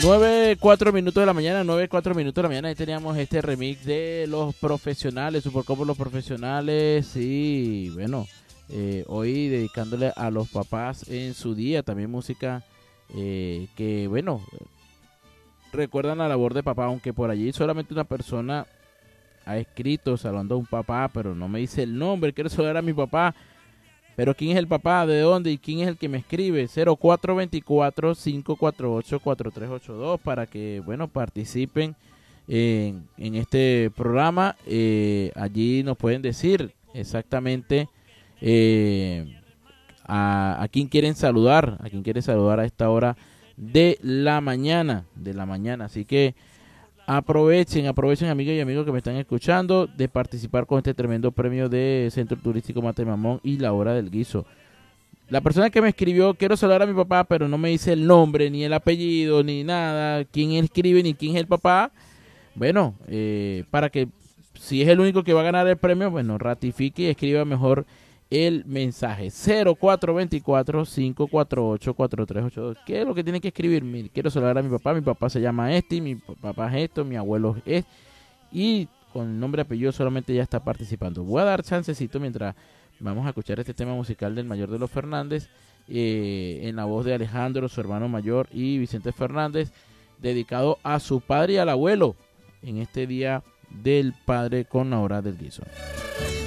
9:04 de la mañana, 9:04 de la mañana. Ahí teníamos este remix de Los Profesionales, Super Combo Los Profesionales. Y bueno, hoy dedicándole a los papás en su día. También música que, bueno, recuerdan la labor de papá. Aunque por allí solamente una persona ha escrito saludando a un papá, pero no me dice el nombre. Quiero saludar a mi papá. Pero ¿quién es el papá? ¿De dónde? ¿Y quién es el que me escribe? 0424-548-4382 para que, bueno, participen en este programa. Allí nos pueden decir exactamente a quién quieren saludar, a esta hora de la mañana, Así que aprovechen amigos y amigos que me están escuchando de participar con este tremendo premio de Centro Turístico Matamamón y la Hora del Guiso. La persona que me escribió, quiero saludar a mi papá, pero no me dice el nombre, ni el apellido, ni nada, quién escribe, ni quién es el papá. Bueno, para que si es el único que va a ganar el premio, bueno, ratifique y escriba mejor el mensaje. 0424-548-4382. ¿Qué es lo que tiene que escribir? Mire, quiero saludar a mi papá se llama y mi papá es esto, mi abuelo es, y con el nombre y apellido solamente ya está participando. Voy a dar chancecito mientras vamos a escuchar este tema musical del mayor de los Fernández, en la voz de Alejandro, su hermano mayor, y Vicente Fernández, dedicado a su padre y al abuelo en este día del padre con la Hora del Guiso.